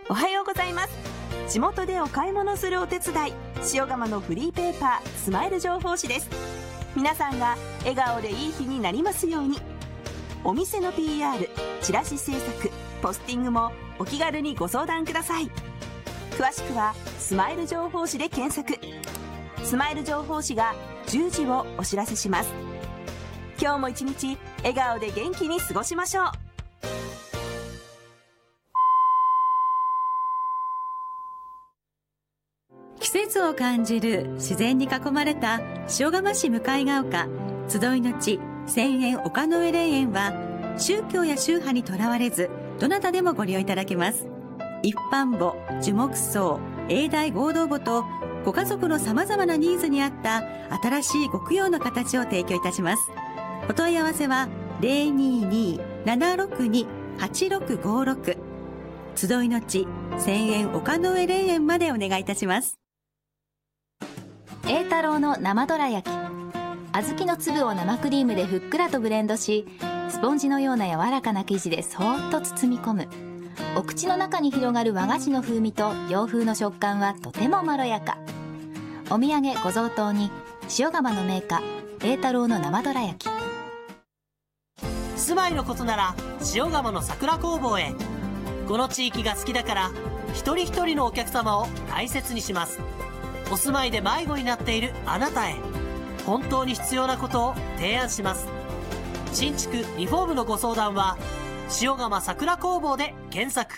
おはようございます。地元でお買い物するお手伝い、塩釜のフリーペーパースマイル情報誌です。皆さんが笑顔でいい日になりますように。お店の PR、 チラシ制作、ポスティングもお気軽にご相談ください。詳しくはスマイル情報誌で検索。スマイル情報誌が10時をお知らせします。今日も一日笑顔で元気に過ごしましょう。 季節を感じる自然に囲まれた塩釜市向ヶ丘集いの地千円丘の上霊園は、宗教や宗派にとらわれずどなたでもご利用いただけます。一般墓、樹木葬、永代合同墓とご家族の様々なニーズに合った新しいご供養の形を提供いたします。お問い合わせは 022-762-8656 集いの地千円丘の上霊園までお願いいたします。 栄太郎の生どら焼き。小豆の粒を生クリームでふっくらとブレンドし、スポンジのような柔らかな生地でそーっと包み込む。お口の中に広がる和菓子の風味と洋風の食感はとてもまろやか。お土産ご贈答に塩釜の銘菓栄太郎の生どら焼き。 住まいのことなら塩釜の桜工房へ。この地域が好きだから一人一人のお客様を大切にします。お住まいで迷子になっているあなたへ、本当に必要なことを提案します。新築リフォームのご相談は塩釜桜工房で検索。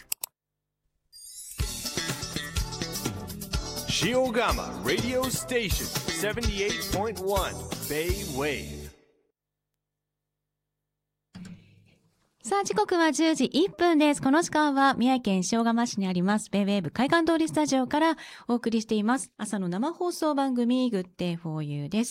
塩釜 Radio Station 78.1 Bay Wave。 さあ、時刻は10時1分です。この時間は宮城県塩釜市にありますベイウェーブ海岸通りスタジオからお送りしています。朝の生放送番組 Good Day for You です。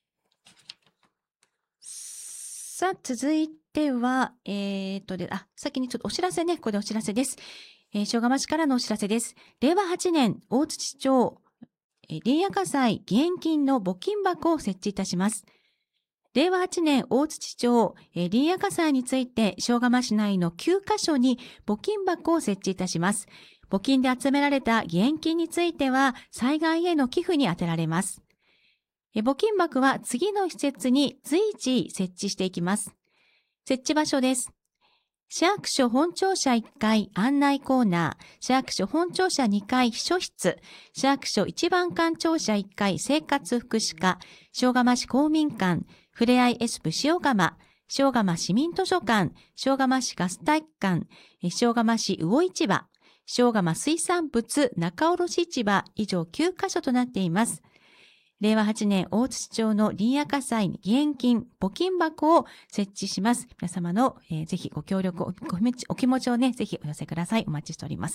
さあ、続いては、先にちょっとお知らせね、ここでお知らせです。塩釜市からのお知らせです。令和8年、大槌町、林野火災義援金の募金箱を設置いたします。令和8年大槌町林野火災について塩釜市内の9カ所に募金箱を設置いたします。募金で集められた義援金については災害への寄付に充てられます。募金箱は次の施設に随時設置していきます。設置場所です。市役所本庁舎1階案内コーナー、市役所本庁舎2階秘書室、市役所一番館庁舎1階生活福祉課、塩釜市公民館、ふれあいエスプ塩釜、塩釜市民図書館、塩釜市ガス体育館、塩釜市魚市場、塩釜水産物仲卸市場、以上9カ所となっています。令和8年大槌町の林野火災義援金募金箱を設置します。皆様の、ぜひご協力お気持ちをね、ぜひお寄せください。お待ちしております。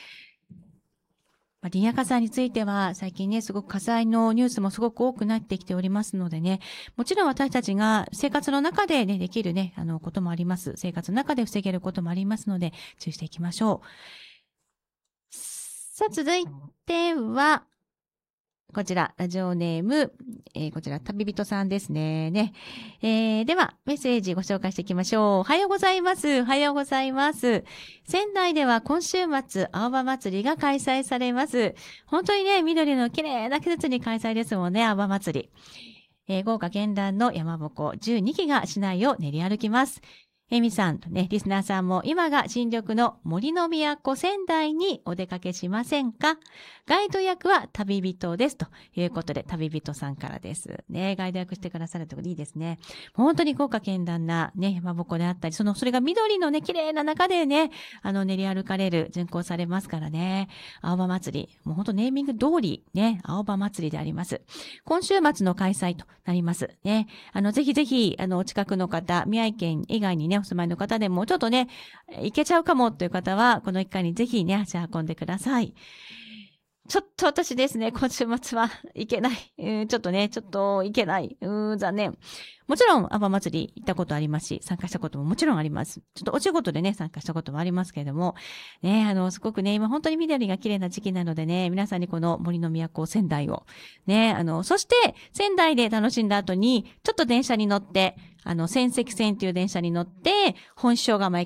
林野火災については最近ね、すごく火災のニュースもすごく多くなってきておりますのでね、もちろん私たちが生活の中でね、できるね、こともあります。生活の中で防げることもありますので、注意していきましょう。さあ、続いては、こちら、ラジオネーム、こちら、旅人さんですね。では、メッセージご紹介していきましょう。おはようございます。おはようございます。仙台では今週末、青葉祭りが開催されます。本当にね、緑の綺麗な季節に開催ですもんね、青葉祭り。豪華絢爛の山鉾12基が市内を練り歩きます。エミさんとね、リスナーさんも今が新緑の森の都仙台にお出かけしませんか？ガイド役は旅人です。ということで、旅人さんからです。ね、ガイド役してくださるといいですね。本当に豪華絢爛なね、山鉾であったり、それが緑のね、綺麗な中でね、練り歩かれる、巡行されますからね。青葉祭り。もう本当ネーミング通り、ね、青葉祭りであります。今週末の開催となります。ね。ぜひぜひ、お近くの方、宮城県以外にね、お住まいの方でもちょっとね、行けちゃうかもという方は、この一回にぜひね、足運んでください。ちょっと私ですね、今週末は行けない。ちょっと行けない。残念。もちろん、青葉祭り行ったことありますし、参加したことももちろんあります。ちょっとお仕事でね、参加したこともありますけれども、ね、すごくね、今本当に緑が綺麗な時期なのでね、皆さんにこの森の都仙台を、ね、そして仙台で楽しんだ後に、ちょっと電車に乗って、仙石線という電車に乗って、本塩釜